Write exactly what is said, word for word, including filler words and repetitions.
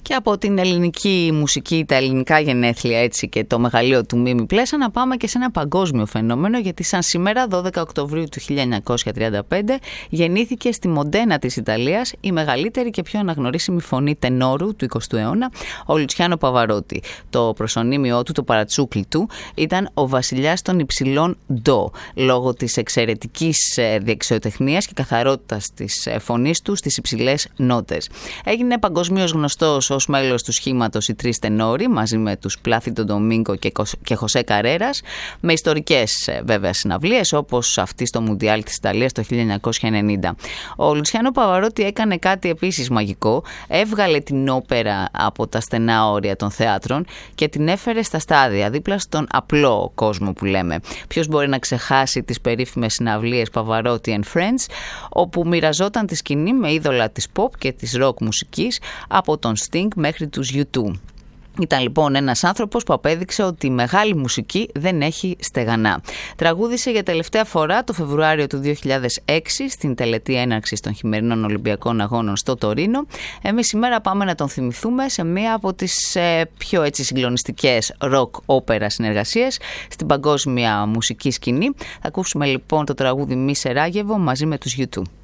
Και από την ελληνική μουσική, τα ελληνικά γενέθλια έτσι και το μεγαλείο του Μίμη Πλέσα να πάμε και σε ένα παγκόσμιο φαινόμενο, γιατί σαν σήμερα δώδεκα Οκτωβρίου του χίλια εννιακόσια τριάντα πέντε γεννήθηκε στη Μοντένα της Ιταλίας η μεγαλύτερη και πιο αναγνωρίσιμη φωνή τενόρου του εικοστού αιώνα, ο Λουτσιάνο Παβαρότη. Το προσωνύμιό του, το παρατσούκλι του, ήταν ο βασιλιάς των υψηλών ντο, λόγω της εξαιρετικής διεξιοτεχνίας και καθαρότητας της φωνής του στις υψηλές νότες. Έγινε παγκοσμίως γνωστός ως μέλος του σχήματος οι τρεις τενόροι, μαζί με τους Πλάθιντο Ντομίνγκο και Χωσέ Καρέρας, με ιστορικές βέβαια συναυλίες όπως αυτή στο Μουντιάλ της Ιταλίας το χίλια εννιακόσια ενενήντα. Ο Λουτσιάνο Παβαρότη έκανε κάτι επίσης μαγικό, έβγαλε την όπερα από τα στενά όρια των θεάτρων και την έφερε στα στάδια, δίπλα στον απλό κόσμο που λέμε. Ποιος μπορεί να ξεχάσει τις περίφημες συναυλίες Pavarotti and Friends, όπου μοιραζόταν τη σκηνή με είδωλα της pop και της rock μουσικής, από τον Sting μέχρι τους γιου τού. Ήταν λοιπόν ένας άνθρωπος που απέδειξε ότι η μεγάλη μουσική δεν έχει στεγανά. Τραγούδισε για τελευταία φορά το Φεβρουάριο του δύο χιλιάδες έξι στην τελετή έναρξης των χειμερινών Ολυμπιακών Αγώνων στο Τωρίνο. Εμείς σήμερα πάμε να τον θυμηθούμε σε μία από τις ε, πιο έτσι συγκλονιστικές rock όπερα συνεργασίες στην παγκόσμια μουσική σκηνή. Θα ακούσουμε λοιπόν το τραγούδι Μη Σεράγεβο μαζί με τους γιου τού.